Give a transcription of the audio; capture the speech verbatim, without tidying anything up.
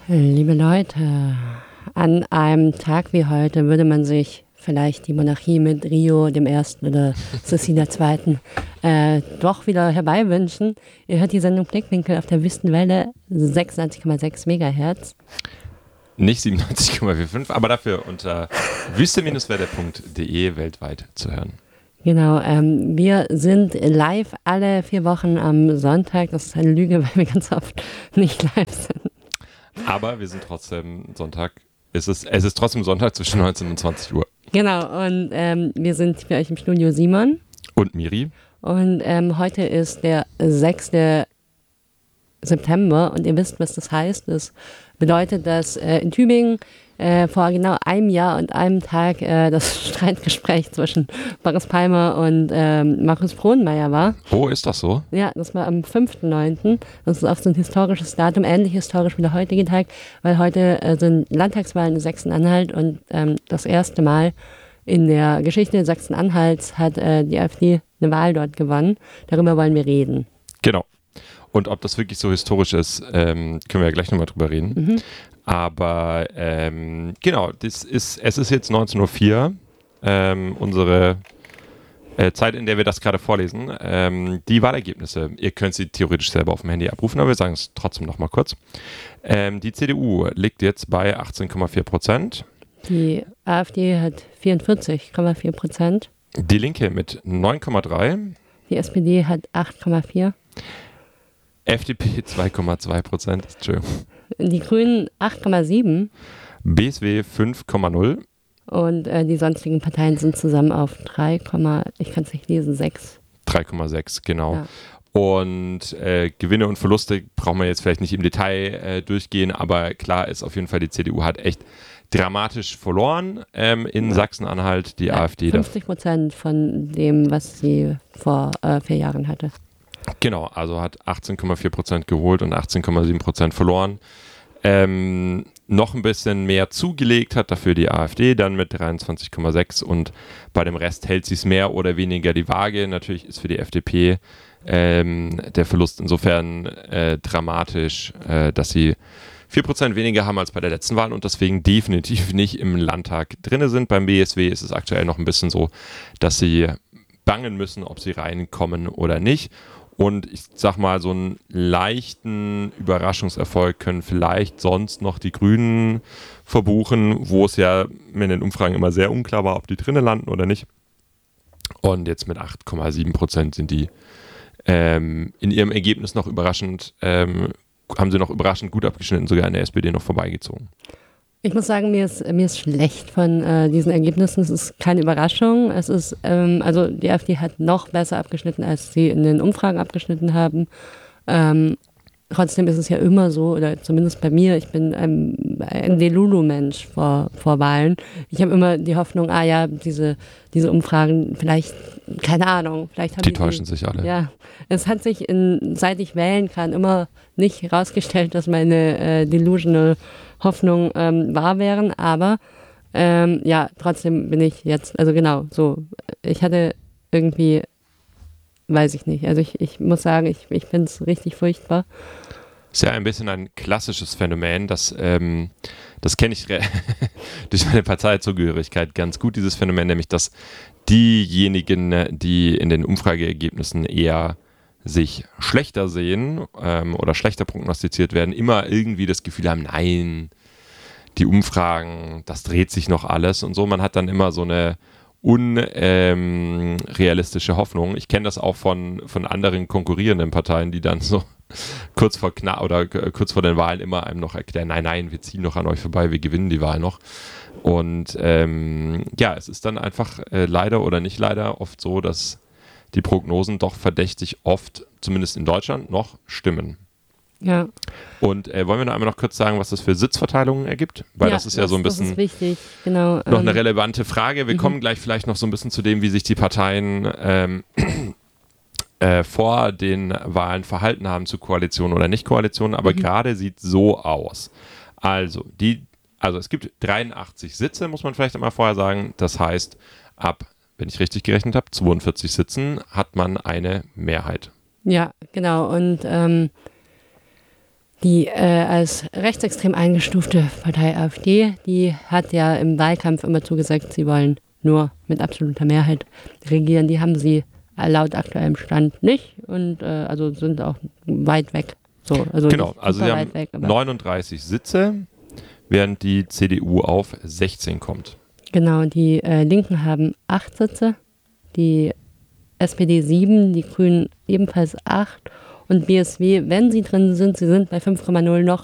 Liebe Leute, an einem Tag wie heute würde man sich vielleicht die Monarchie mit Rio dem Ersten oder Sissi der Zweiten äh, doch wieder herbeiwünschen. Ihr hört die Sendung Blickwinkel auf der Wüstenwelle sechsundneunzig Komma sechs Megahertz. Nicht siebenundneunzig Komma fünfundvierzig, aber dafür unter wüste Bindestrich welle punkt de weltweit zu hören. Genau, ähm, wir sind live alle vier Wochen am Sonntag. Das ist eine Lüge, weil wir ganz oft nicht live sind. Aber wir sind trotzdem Sonntag. Es ist, es ist trotzdem Sonntag zwischen neunzehn und zwanzig Uhr. Genau, und ähm, wir sind für euch im Studio Simon. Und Miri. Und ähm, heute ist der sechster September und ihr wisst, was das heißt. Das bedeutet, dass äh, in Tübingen äh, vor genau einem Jahr und einem Tag äh, das Streitgespräch zwischen Boris Palmer und ähm, Markus Frohnmayer war. Oh, ist das so? Ja, das war am fünften neunten Das ist auch so ein historisches Datum, ähnlich historisch wie der heutige Tag, weil heute äh, sind Landtagswahlen in Sachsen-Anhalt und ähm, das erste Mal in der Geschichte Sachsen-Anhalts hat äh, die AfD eine Wahl dort gewonnen. Darüber wollen wir reden. Genau. Und ob das wirklich so historisch ist, ähm, können wir ja gleich nochmal drüber reden. Mhm. Aber ähm, genau, das ist, es ist jetzt neunzehn Uhr vier, ähm, unsere äh, Zeit, in der wir das gerade vorlesen. Ähm, die Wahlergebnisse, ihr könnt sie theoretisch selber auf dem Handy abrufen, aber wir sagen es trotzdem nochmal kurz. Ähm, die C D U liegt jetzt bei achtzehn Komma vier Prozent. Die AfD hat vierundvierzig Komma vier Prozent. Die Linke mit neun Komma drei. Die S P D hat acht Komma vier. F D P zwei Komma zwei Prozent. Entschuldigung. Die Grünen acht Komma sieben. B S W fünf Komma null. Und äh, die sonstigen Parteien sind zusammen auf drei, ich kann es nicht lesen, sechs. drei Komma sechs, genau. Ja. Und äh, Gewinne und Verluste brauchen wir jetzt vielleicht nicht im Detail äh, durchgehen, aber klar ist auf jeden Fall, die C D U hat echt dramatisch verloren ähm, in ja. Sachsen-Anhalt, die ja, AfD. fünfzig Prozent von dem, was sie vor äh, vier Jahren hatte. Genau, also hat achtzehn Komma vier Prozent geholt und achtzehn Komma sieben Prozent verloren. Ähm, noch ein bisschen mehr zugelegt hat dafür die AfD, dann mit dreiundzwanzig Komma sechs und bei dem Rest hält sie es mehr oder weniger die Waage. Natürlich ist für die F D P ähm, der Verlust insofern äh, dramatisch, äh, dass sie vier Prozent weniger haben als bei der letzten Wahl und deswegen definitiv nicht im Landtag drin sind. Beim B S W ist es aktuell noch ein bisschen so, dass sie bangen müssen, ob sie reinkommen oder nicht. Und ich sag mal, so einen leichten Überraschungserfolg können vielleicht sonst noch die Grünen verbuchen, wo es ja in den Umfragen immer sehr unklar war, ob die drinnen landen oder nicht. Und jetzt mit acht Komma sieben Prozent sind die ähm, in ihrem Ergebnis noch überraschend, ähm, haben sie noch überraschend gut abgeschnitten, sogar an der S P D noch vorbeigezogen. Ich muss sagen, mir ist, mir ist schlecht von äh, diesen Ergebnissen. Es ist keine Überraschung. Es ist, ähm, also die AfD hat noch besser abgeschnitten, als sie in den Umfragen abgeschnitten haben. Ähm, trotzdem ist es ja immer so, oder zumindest bei mir, ich bin ein, ein Delulu-Mensch vor, vor Wahlen. Ich habe immer die Hoffnung, ah ja, diese, diese Umfragen, vielleicht, keine Ahnung, vielleicht haben die... Die täuschen sich alle. Ja, es hat sich, in, seit ich wählen kann, immer nicht herausgestellt, dass meine äh, delusional Hoffnung ähm, wahr wären, aber ähm, ja, trotzdem bin ich jetzt, also genau, so, ich hatte irgendwie, weiß ich nicht, also ich, ich muss sagen, ich, ich finde es richtig furchtbar. Ist ja ein bisschen ein klassisches Phänomen, das, ähm, das kenne ich durch meine Parteizugehörigkeit ganz gut, dieses Phänomen, nämlich, dass diejenigen, die in den Umfrageergebnissen eher sich schlechter sehen ähm, oder schlechter prognostiziert werden, immer irgendwie das Gefühl haben, nein, die Umfragen, das dreht sich noch alles und so. Man hat dann immer so eine unrealistische ähm, Hoffnung. Ich kenne das auch von, von anderen konkurrierenden Parteien, die dann so kurz vor knapp oder äh, kurz vor den Wahlen immer einem noch erklären, nein, nein, wir ziehen noch an euch vorbei, wir gewinnen die Wahl noch. Und ähm, ja, es ist dann einfach äh, leider oder nicht leider oft so, dass die Prognosen doch verdächtig oft, zumindest in Deutschland, noch stimmen. Ja. Und äh, wollen wir noch einmal noch kurz sagen, was das für Sitzverteilungen ergibt? Weil ja, das ist ja das, so ein bisschen das ist wichtig. Genau, noch ähm, eine relevante Frage. Wir mhm. kommen gleich vielleicht noch so ein bisschen zu dem, wie sich die Parteien ähm, äh, vor den Wahlen verhalten haben zu Koalitionen oder Nicht-Koalitionen, aber mhm. gerade sieht so aus. Also, die, also es gibt dreiundachtzig Sitze, muss man vielleicht einmal vorher sagen. Das heißt, ab wenn ich richtig gerechnet habe, zweiundvierzig Sitzen, hat man eine Mehrheit. Ja, genau. Und ähm, Die äh, als rechtsextrem eingestufte Partei AfD, die hat ja im Wahlkampf immer zugesagt, sie wollen nur mit absoluter Mehrheit regieren. Die haben sie laut aktuellem Stand nicht und äh, also sind auch weit weg. So, also genau, also sie haben weg, neununddreißig Sitze, während die C D U auf sechzehn kommt. Genau, die äh, Linken haben acht Sitze, die S P D sieben, die Grünen ebenfalls acht und B S W, wenn sie drin sind, sie sind bei fünf Komma null noch